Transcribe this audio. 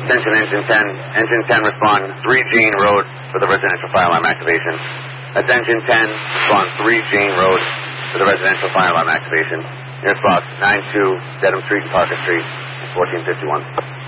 Attention Engine 10. Engine 10 respond 3 Jean Road for the residential fire alarm activation. Attention 10 respond 3 Jean Road for the residential fire alarm activation. Nearest box 92 Dedham Street, Parker Street, 1451.